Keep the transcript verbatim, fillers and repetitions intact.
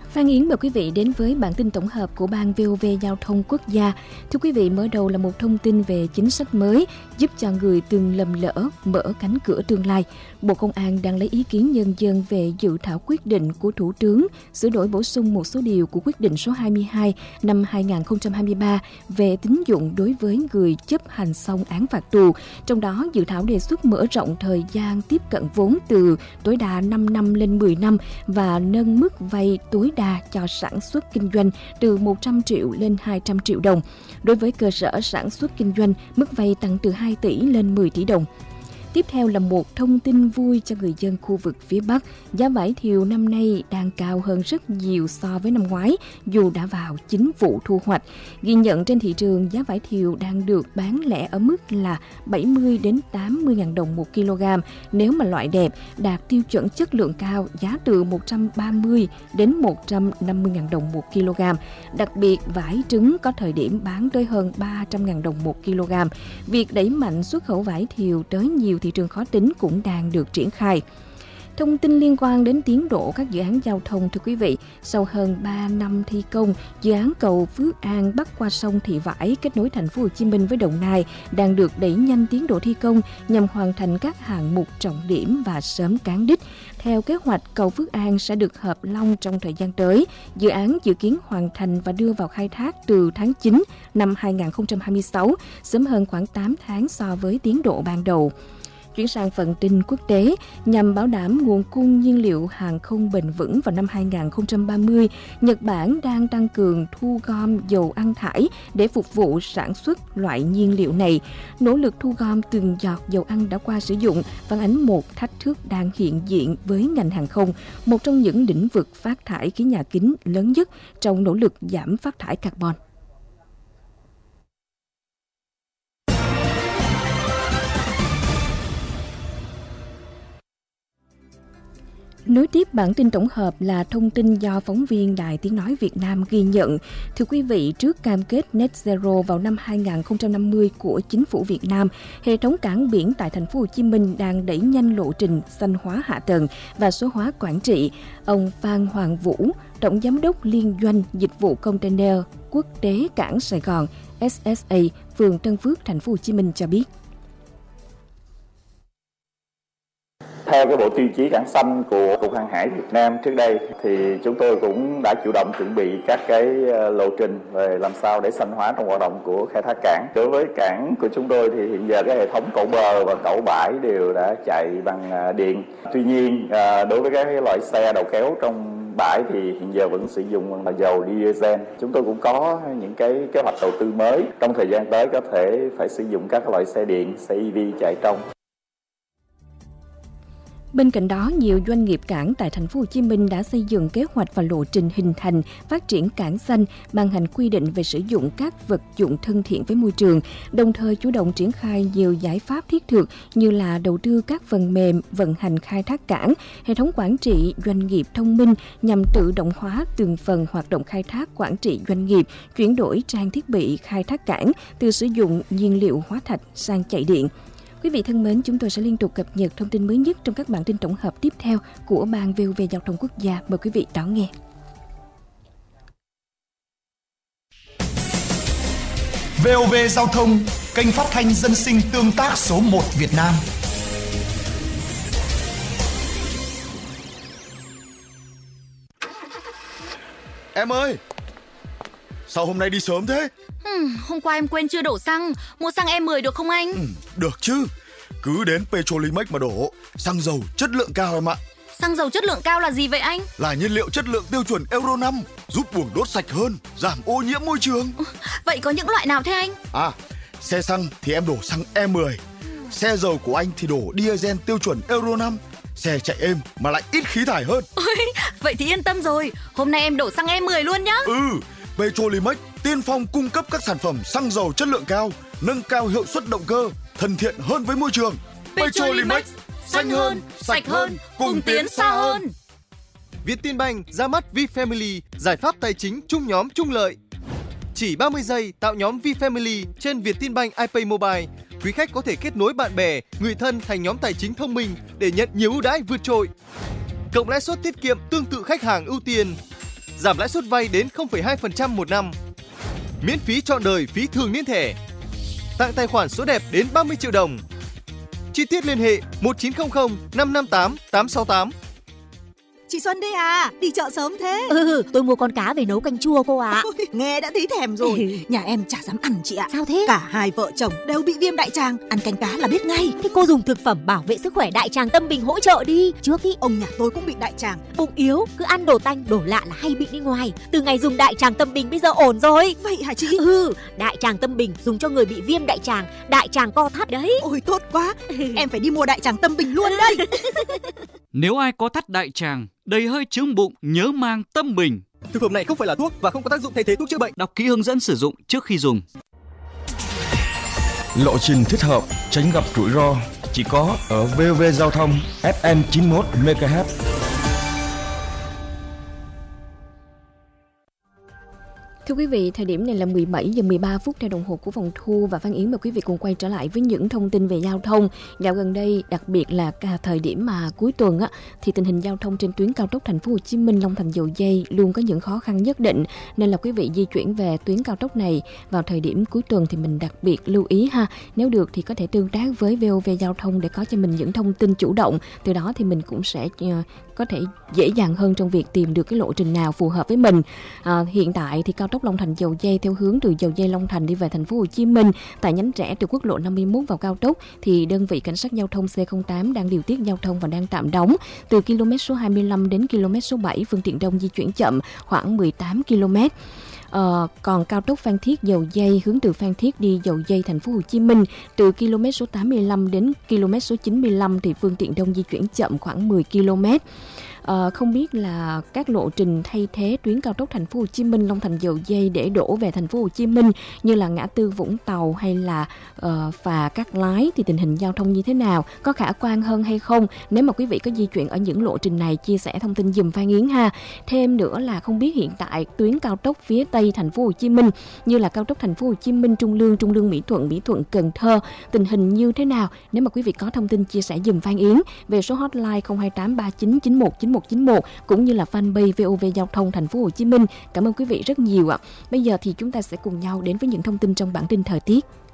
Phan Yến mời quý vị đến với bản tin tổng hợp của Ban vê o vê Giao thông Quốc gia. Thưa quý vị, mở đầu là một thông tin về chính sách mới giúp cho người từng lầm lỡ mở cánh cửa tương lai. Bộ Công an đang lấy ý kiến nhân dân về dự thảo quyết định của Thủ tướng sửa đổi bổ sung một số điều của quyết định số hai mươi hai năm hai nghìn không trăm hai mươi ba về tín dụng đối với người chấp hành xong án phạt tù. Trong đó, dự thảo đề xuất mở rộng thời gian tiếp cận vốn từ tối đa năm năm lên mười năm và nâng mức vay tối đa cho sản xuất kinh doanh từ một trăm triệu lên hai trăm triệu đồng. Đối với cơ sở sản xuất kinh doanh, mức vay tăng từ hai tỷ lên mười tỷ đồng. Tiếp theo là một thông tin vui cho người dân khu vực phía Bắc. Giá vải thiều năm nay đang cao hơn rất nhiều so với năm ngoái, dù đã vào chính vụ thu hoạch. Ghi nhận trên thị trường, giá vải thiều đang được bán lẻ ở mức là bảy mươi đến tám mươi nghìn đồng một kg. Nếu mà loại đẹp, đạt tiêu chuẩn chất lượng cao, giá từ một trăm ba mươi đến một trăm năm mươi nghìn đồng một kg. Đặc biệt, vải trứng có thời điểm bán tới hơn ba trăm nghìn đồng một kg. Việc đẩy mạnh xuất khẩu vải thiều tới nhiều thị trường khó tính cũng đang được triển khai. Thông tin liên quan đến tiến độ các dự án giao thông, thưa quý vị, sau hơn ba năm thi công, dự án cầu Phước An bắc qua sông Thị Vải kết nối thành phố Hồ Chí Minh với Đồng Nai đang được đẩy nhanh tiến độ thi công nhằm hoàn thành các hạng mục trọng điểm và sớm cán đích. Theo kế hoạch, cầu Phước An sẽ được hợp long trong thời gian tới. Dự án dự kiến hoàn thành và đưa vào khai thác từ tháng chín năm hai nghìn không trăm hai mươi sáu, sớm hơn khoảng tám tháng so với tiến độ ban đầu. Chuyển sang phần tin quốc tế, nhằm bảo đảm nguồn cung nhiên liệu hàng không bền vững vào năm hai nghìn không trăm ba mươi, Nhật Bản đang tăng cường thu gom dầu ăn thải để phục vụ sản xuất loại nhiên liệu này. Nỗ lực thu gom từng giọt dầu ăn đã qua sử dụng phản ánh một thách thức đang hiện diện với ngành hàng không, một trong những lĩnh vực phát thải khí nhà kính lớn nhất trong nỗ lực giảm phát thải carbon. Nối tiếp bản tin tổng hợp là thông tin do phóng viên Đài Tiếng Nói Việt Nam ghi nhận. Thưa quý vị, trước cam kết Net Zero vào năm hai nghìn không trăm năm mươi của chính phủ Việt Nam, hệ thống cảng biển tại thành phố Hồ Chí Minh đang đẩy nhanh lộ trình xanh hóa hạ tầng và số hóa quản trị. Ông Phan Hoàng Vũ, Tổng Giám đốc Liên doanh Dịch vụ Container Quốc tế Cảng Sài Gòn ét ét a, phường Tân Phước, thành phố Hồ Chí Minh cho biết. Theo cái bộ tiêu chí cảng xanh của Cục Hàng hải Việt Nam trước đây thì chúng tôi cũng đã chủ động chuẩn bị các cái lộ trình về làm sao để xanh hóa trong hoạt động của khai thác cảng. Đối với cảng của chúng tôi thì hiện giờ cái hệ thống cẩu bờ và cẩu bãi đều đã chạy bằng điện. Tuy nhiên đối với các loại xe đầu kéo trong bãi thì hiện giờ vẫn sử dụng là dầu diesel. Chúng tôi cũng có những cái kế hoạch đầu tư mới trong thời gian tới, có thể phải sử dụng các loại xe điện, xe e vê chạy trong. Bên cạnh đó, nhiều doanh nghiệp cảng tại thành phố Hồ Chí Minh đã xây dựng kế hoạch và lộ trình hình thành, phát triển cảng xanh, ban hành quy định về sử dụng các vật dụng thân thiện với môi trường, đồng thời chủ động triển khai nhiều giải pháp thiết thực như là đầu tư các phần mềm vận hành khai thác cảng, hệ thống quản trị doanh nghiệp thông minh nhằm tự động hóa từng phần hoạt động khai thác quản trị doanh nghiệp, chuyển đổi trang thiết bị khai thác cảng từ sử dụng nhiên liệu hóa thạch sang chạy điện. Quý vị thân mến, chúng tôi sẽ liên tục cập nhật thông tin mới nhất trong các bản tin tổng hợp tiếp theo của Ban vê o vê Giao thông Quốc gia. Mời quý vị đón nghe. vê o vê Giao thông, kênh phát thanh dân sinh tương tác số một Việt Nam. Em ơi, sao hôm nay đi sớm thế? Ừ, hôm qua em quên chưa đổ xăng, mua xăng E mười được không anh? Ừ, được chứ, cứ đến Petrolimex mà đổ, xăng dầu chất lượng cao em ạ. Xăng dầu chất lượng cao là gì vậy anh? Là nhiên liệu chất lượng tiêu chuẩn Euro năm, giúp buồng đốt sạch hơn, giảm ô nhiễm môi trường. Vậy có những loại nào thế anh? À, xe xăng thì em đổ xăng E mười, xe dầu của anh thì đổ diesel tiêu chuẩn Euro năm, xe chạy êm mà lại ít khí thải hơn. Ôi, vậy thì yên tâm rồi, hôm nay em đổ xăng E mười luôn nhá. Ừ, Petrolimex tiên phong cung cấp các sản phẩm xăng dầu chất lượng cao, nâng cao hiệu suất động cơ, thân thiện hơn với môi trường. Petrolimex, xanh hơn, sạch hơn, cùng tiến xa hơn. Vietinbank ra mắt V-Family, giải pháp tài chính chung nhóm chung lợi. Chỉ ba mươi giây tạo nhóm V-Family trên Vietinbank iPay Mobile. Quý khách có thể kết nối bạn bè, người thân thành nhóm tài chính thông minh để nhận nhiều ưu đãi vượt trội. Cộng lãi suất tiết kiệm tương tự khách hàng ưu tiên. giảm lãi suất vay đến không phẩy hai phần trăm một năm. Miễn phí trọn đời phí thường niên thẻ. Tặng tài khoản số đẹp đến ba mươi triệu đồng. Chi tiết liên hệ một chín không không năm năm tám tám sáu tám. Chị Xuân đây à, đi chợ sớm thế. Ừ, tôi mua con cá về nấu canh chua cô ạ. Ôi, nghe đã thấy thèm rồi. Nhà em chả dám ăn chị ạ. Sao thế? Cả hai vợ chồng đều bị viêm đại tràng, ăn canh cá là biết ngay. Thế cô dùng thực phẩm bảo vệ sức khỏe Đại Tràng Tâm Bình hỗ trợ đi. Trước ý ông nhà tôi cũng bị đại tràng. Bụng yếu, cứ ăn đồ tanh, đồ lạ là hay bị đi ngoài. Từ ngày dùng Đại Tràng Tâm Bình bây giờ ổn rồi. Vậy hả chị? Ừ, Đại Tràng Tâm Bình dùng cho người bị viêm đại tràng, đại tràng co thắt đấy. Ôi tốt quá, em phải đi mua Đại Tràng Tâm Bình luôn đây. Nếu ai có thắt đại tràng, đầy hơi chướng bụng, nhớ mang Tâm Bình. Thực phẩm này không phải là thuốc và không có tác dụng thay thế thuốc chữa bệnh. Đọc kỹ hướng dẫn sử dụng trước khi dùng. Lộ trình thích hợp, tránh gặp rủi ro chỉ có ở vê o vê Giao thông ép em chín mươi mốt mê ga héc. Thưa quý vị, thời điểm này là mười bảy giờ mười ba phút theo đồng hồ của phòng thu, và Phan Yến mời quý vị cùng quay trở lại với những thông tin về giao thông. Dạo gần đây, đặc biệt là cả thời điểm mà cuối tuần á, thì tình hình giao thông trên tuyến cao tốc Thành phố Hồ Chí Minh Long Thành Dầu Giây luôn có những khó khăn nhất định, nên là quý vị di chuyển về tuyến cao tốc này vào thời điểm cuối tuần thì mình đặc biệt lưu ý ha. Nếu được thì có thể tương tác với vê o vê Giao thông để có cho mình những thông tin chủ động. Từ đó thì mình cũng sẽ uh, có thể dễ dàng hơn trong việc tìm được cái lộ trình nào phù hợp với mình. À, hiện tại thì cao tốc Long Thành Dầu Giây theo hướng từ Dầu Giây Long Thành đi về Thành phố Hồ Chí Minh tại nhánh rẽ từ quốc lộ năm mươi mốt vào cao tốc thì đơn vị cảnh sát giao thông xê không tám đang điều tiết giao thông và đang tạm đóng từ km số hai mươi lăm đến km số bảy, phương tiện đông di chuyển chậm khoảng mười tám ki lô mét. Ờ, còn cao tốc Phan Thiết Dầu Giây hướng từ Phan Thiết đi Dầu Giây Thành phố Hồ Chí Minh từ km số tám mươi lăm đến km số chín mươi lăm thì phương tiện đông di chuyển chậm khoảng mười ki lô mét. Ờ, không biết là các lộ trình thay thế tuyến cao tốc Thành phố Hồ Chí Minh Long Thành Dầu Giây để đổ về Thành phố Hồ Chí Minh như là ngã tư Vũng Tàu hay là uh, phà Cát Lái thì tình hình giao thông như thế nào, có khả quan hơn hay không? Nếu mà quý vị có di chuyển ở những lộ trình này, chia sẻ thông tin giùm Phan Yến ha. Thêm nữa là không biết hiện tại tuyến cao tốc phía Tây Thành phố Hồ Chí Minh như là cao tốc Thành phố Hồ Chí Minh Trung Lương, Trung Lương Mỹ Thuận, Mỹ Thuận Cần Thơ tình hình như thế nào? Nếu mà quý vị có thông tin chia sẻ giùm Phan Yến về số hotline không hai tám ba chín chín một chín một chín một cũng như là fanpage vê o vê Giao thông Thành phố Hồ Chí Minh. Cảm ơn quý vị rất nhiều ạ. Bây giờ thì chúng ta sẽ cùng nhau đến với những thông tin trong bản tin thời tiết.